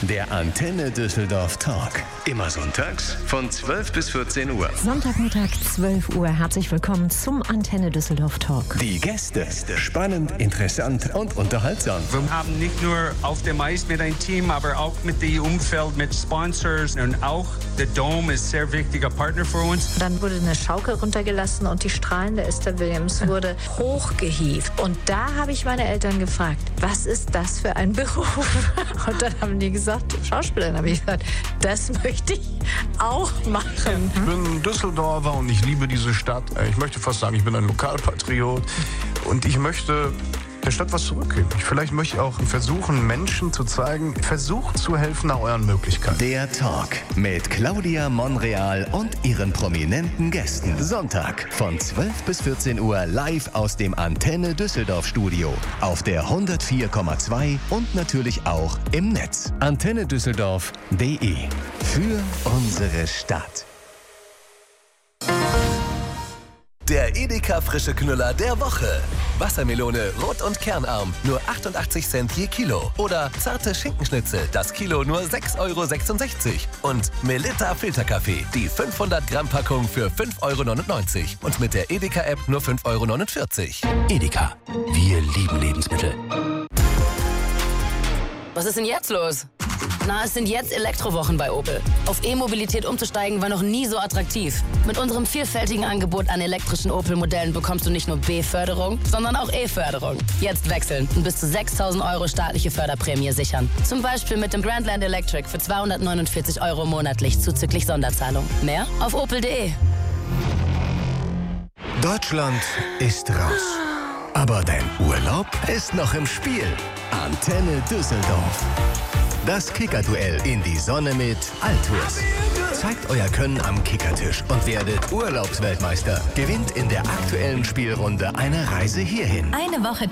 Der Antenne Düsseldorf Talk. Immer sonntags von 12 bis 14 Uhr. Sonntagmittag 12 Uhr. Herzlich willkommen zum Antenne Düsseldorf Talk. Die Gäste. Spannend, interessant und unterhaltsam. Wir haben nicht nur auf dem Eis mit einem Team, aber auch mit dem Umfeld, mit Sponsors. Und auch der Dome ist ein sehr wichtiger Partner für uns. Dann wurde eine Schaukel runtergelassen und die Strahlen der Esther Williams wurde hochgehievt. Und da habe ich meine Eltern gefragt, was ist das für ein Beruf? Und dann haben die gesagt, Schauspielerin. Habe ich gesagt, das möchte ich auch machen. Ich bin Düsseldorfer und ich liebe diese Stadt. Ich möchte fast sagen, ich bin ein Lokalpatriot und ich möchte der Stadt was zurückgeben. Vielleicht möchte ich auch versuchen, Menschen zu zeigen, versucht zu helfen nach euren Möglichkeiten. Der Talk mit Claudia Monreal und ihren prominenten Gästen. Sonntag von 12 bis 14 Uhr live aus dem Antenne Düsseldorf Studio. Auf der 104,2 und natürlich auch im Netz. AntenneDüsseldorf.de. Für unsere Stadt. Der Edeka frische Knüller der Woche. Wassermelone rot und kernarm, nur 88 Cent je Kilo. Oder zarte Schinkenschnitzel, das Kilo nur 6,66 €. Und Melitta Filterkaffee, die 500 Gramm Packung für 5,99 €. Und mit der Edeka-App nur 5,49 €. Edeka, wir lieben Lebensmittel. Was ist denn jetzt los? Na, es sind jetzt Elektrowochen bei Opel. Auf E-Mobilität umzusteigen war noch nie so attraktiv. Mit unserem vielfältigen Angebot an elektrischen Opel-Modellen bekommst du nicht nur B-Förderung, sondern auch E-Förderung. Jetzt wechseln und bis zu 6.000 € staatliche Förderprämie sichern. Zum Beispiel mit dem Grandland Electric für 249 € monatlich zuzüglich Sonderzahlung. Mehr auf opel.de. Deutschland ist raus. Aber dein Urlaub ist noch im Spiel. Antenne Düsseldorf. Das Kickerduell in die Sonne mit Altours. Zeigt euer Können am Kickertisch und werdet Urlaubsweltmeister. Gewinnt in der aktuellen Spielrunde eine Reise hierhin. Eine Woche